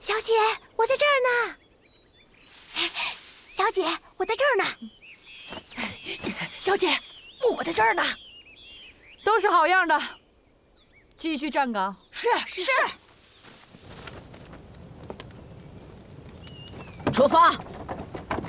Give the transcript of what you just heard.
小姐，我在这儿呢。小姐，我在这儿呢。小姐，我在这儿呢。 都是好样的，继续站岗。 是。 出发！